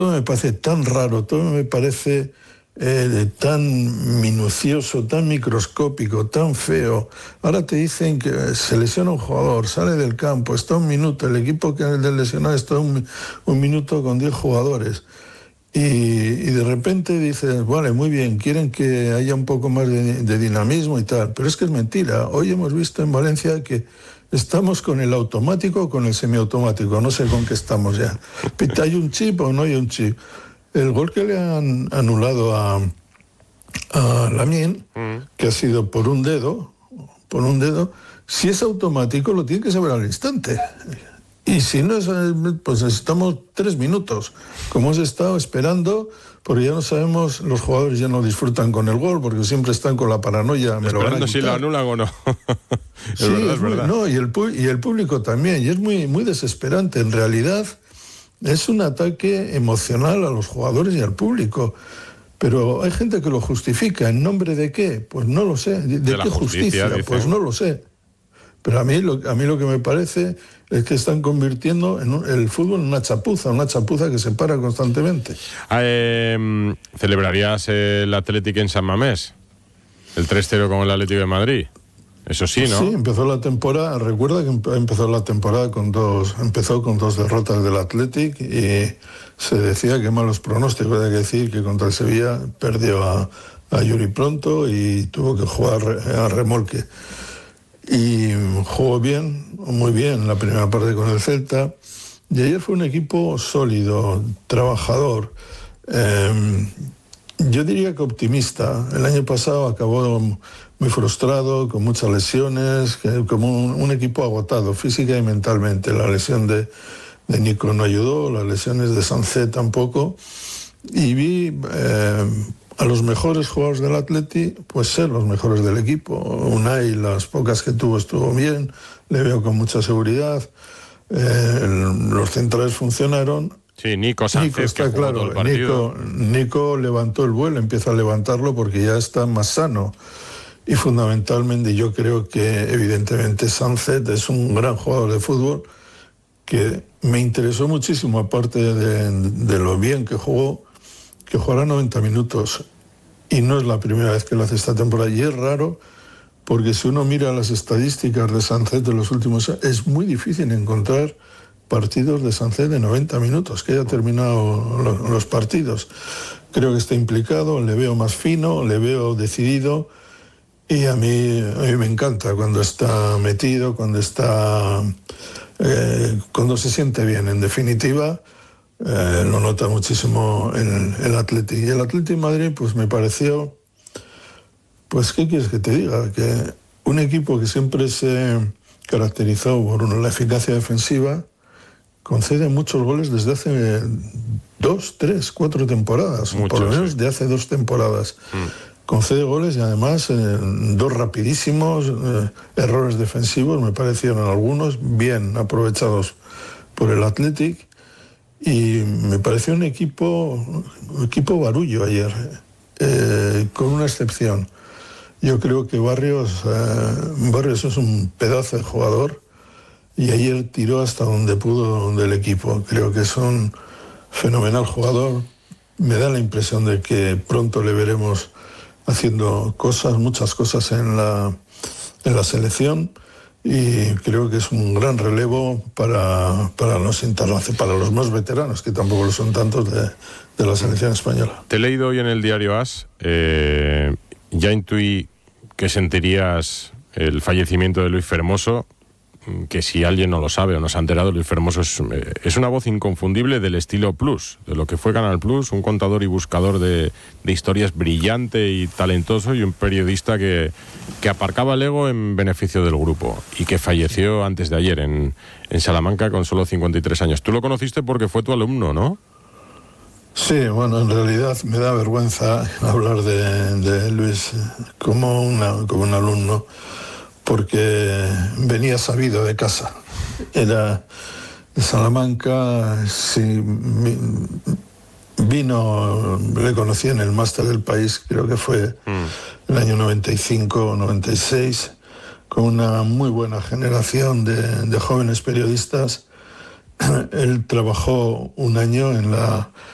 me parece tan raro, todo me parece tan minucioso, tan microscópico, tan feo. Ahora te dicen que se lesiona un jugador, sale del campo, está un minuto, el equipo que es del lesionado está un minuto con 10 jugadores. Y de repente dices, vale, muy bien, quieren que haya un poco más de dinamismo y tal, pero es que es mentira. Hoy hemos visto en Valencia que estamos con el automático o con el semiautomático, no sé con qué estamos ya. ¿Hay un chip o no hay un chip? El gol que le han anulado a Lamine, que ha sido por un dedo, si es automático lo tiene que saber al instante. Y si no, pues necesitamos 3 minutos, como hemos estado esperando, porque ya no sabemos, los jugadores ya no disfrutan con el gol, porque siempre están con la paranoia. Esperando si lo anulan o no. Sí, es verdad. No, y el público también, y es muy, muy desesperante. En realidad es un ataque emocional a los jugadores y al público. Pero hay gente que lo justifica. ¿En nombre de qué? Pues no lo sé. ¿De qué justicia? Pues no lo sé. Pero a mí lo que me parece es que están convirtiendo el fútbol en una chapuza que se para constantemente. ¿Celebrarías el Atlético en San Mamés? ¿El 3-0 con el Atlético de Madrid? Eso sí, ¿no? Sí, empezó la temporada, recuerda que empezó la temporada empezó con 2 derrotas del Atlético y se decía que malos pronósticos, hay que decir que contra el Sevilla perdió a Yuri Pronto y tuvo que jugar a remolque. Y jugó bien, muy bien, la primera parte con el Celta. Y ayer fue un equipo sólido, trabajador. Yo diría que optimista. El año pasado acabó muy frustrado, con muchas lesiones, como un equipo agotado física y mentalmente. La lesión de Nico no ayudó, las lesiones de Sancet tampoco. Y vi a los mejores jugadores del Atleti, pues ser los mejores del equipo. Unai, las pocas que tuvo, estuvo bien, le veo con mucha seguridad. Los centrales funcionaron. Sí, Nico Sánchez, está que jugó todo el partido. Nico levantó el vuelo, empieza a levantarlo porque ya está más sano. Y fundamentalmente yo creo que evidentemente Sánchez es un gran jugador de fútbol que me interesó muchísimo, aparte de lo bien que jugó, que jugará 90 minutos. Y no es la primera vez que lo hace esta temporada. Y es raro, porque si uno mira las estadísticas de Sánchez de los últimos años, es muy difícil encontrar partidos de Sánchez de 90 minutos, que haya terminado los partidos. Creo que está implicado, le veo más fino, le veo decidido, y a mí me encanta cuando está metido, cuando se siente bien. En definitiva, lo nota muchísimo el Atlético. Y el Atlético de Madrid, pues me pareció, pues ¿qué quieres que te diga? Que un equipo que siempre se caracterizó por la eficacia defensiva, concede muchos goles desde hace 2, 3, 4 temporadas, por lo menos de hace 2 temporadas. Concede goles y además 2 rapidísimos, errores defensivos, me parecieron algunos bien aprovechados por el Athletic, y me pareció un equipo barullo ayer, con una excepción. Yo creo que Barrios es un pedazo de jugador, y ayer tiró hasta donde pudo del equipo. Creo que es un fenomenal jugador. Me da la impresión de que pronto le veremos haciendo muchas cosas en la selección, y creo que es un gran relevo para los más veteranos, que tampoco lo son tantos, de la selección española. Te he leído hoy en el diario AS, ya intuí que sentirías el fallecimiento de Luis Fermoso, que si alguien no lo sabe o no se ha enterado, Luis Fermoso es una voz inconfundible del estilo Plus, de lo que fue Canal Plus, un contador y buscador de historias brillante y talentoso, y un periodista que aparcaba el ego en beneficio del grupo, y que falleció antes de ayer en Salamanca con solo 53 años. Tú lo conociste porque fue tu alumno, ¿no? Sí, bueno, en realidad me da vergüenza hablar de Luis como un alumno, porque venía sabido de casa. Era de Salamanca, sí, le conocí en el máster del País, creo que fue el año 95 o 96, con una muy buena generación de jóvenes periodistas. Él trabajó un año en la